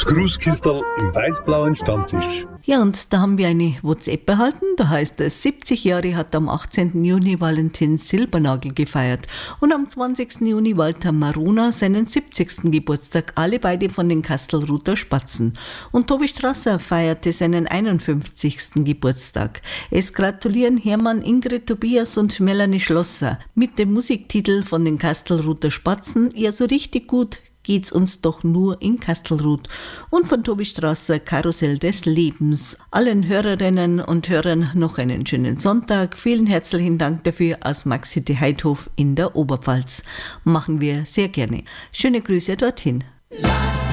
Das Grußkistel im weiß-blauen Stammtisch. Ja, und da haben wir eine WhatsApp erhalten. Da heißt es, 70 Jahre hat am 18. Juni Valentin Silbernagel gefeiert. Und am 20. Juni Walter Maruna seinen 70. Geburtstag. Alle beide von den Kastelruther Spatzen. Und Tobi Strasser feierte seinen 51. Geburtstag. Es gratulieren Hermann, Ingrid, Tobias und Melanie Schlosser mit dem Musiktitel von den Kastelruther Spatzen. Ja, so richtig gut geht's uns doch nur in Kastelruth. Und von Tobi Strasser, Karussell des Lebens. Allen Hörerinnen und Hörern noch einen schönen Sonntag. Vielen herzlichen Dank dafür aus Maxi de Heidhof in der Oberpfalz. Machen wir sehr gerne. Schöne Grüße dorthin.